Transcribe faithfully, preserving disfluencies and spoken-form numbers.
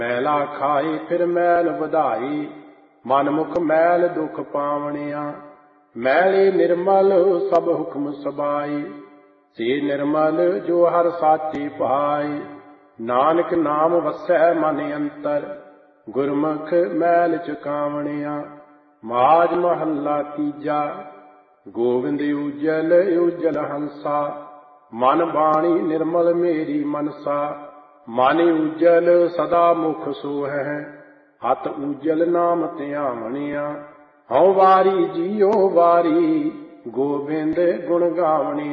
ਮੈਲਾ ਖਾਈ ਫਿਰ ਮੈਲ ਵਧਾਈ, ਮਨ ਮੁਖ ਮੈਲ ਦੁਖ ਪਾਵਣਿਆ। ਮੈਲੀ ਨਿਰਮਲ ਸਭ ਹੁਕਮ ਸਬਾਈ, ਸੇ ਨਿਰਮਲ ਜੋ ਹਰ ਸਾਚੀ ਪਾਈ। ਨਾਨਕ ਨਾਮ ਵਸੈ ਮਨ ਅੰਤਰ, ਗੁਰਮੁਖ ਮੈਲ ਚੁਕਾਵਣਿਆ। ਮਾਝ ਮਹੱਲਾ ਤੀਜਾ। ਗੋਬਿੰਦ ਉਜਲ ਉਜਲ ਹੰਸਾ, ਮਨ ਬਾਣੀ ਨਿਰਮਲ ਮੇਰੀ ਮਨਸਾ। ਮਨ ਉਜਲ ਸਦਾ ਮੁਖ ਸੋਹੈ, ਹੱਥ ਉਜਲ ਨਾਮ ਧਿਆਵਣਿਆ। ਹਉ ਵਾਰੀ ਜੀਉ ਵਾਰੀ, ਗੋਬਿੰਦ ਗੁਣ ਗਾਵਣਿਆ।